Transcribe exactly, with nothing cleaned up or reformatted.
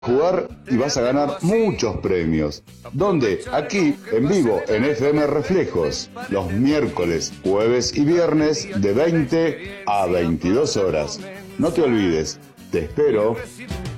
Jugar y vas a ganar muchos premios. ¿Dónde? Aquí, en vivo, en F M Reflejos, los miércoles, jueves y viernes de veinte a veintidós horas. No te olvides, te espero.